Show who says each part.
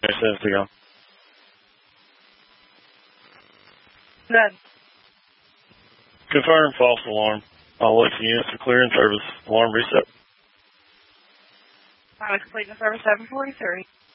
Speaker 1: seconds to go.
Speaker 2: Good.
Speaker 1: Confirm false alarm. All Alexa units are clear in service. Alarm reset.
Speaker 2: I was completing the service 743.